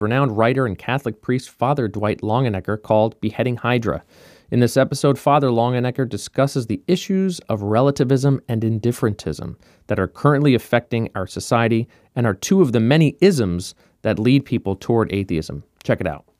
renowned writer and Catholic priest Father Dwight Longenecker called Beheading Hydra. In this episode, Father Longenecker discusses the issues of relativism and indifferentism that are currently affecting our society and are two of the many isms that lead people toward atheism. Check it out.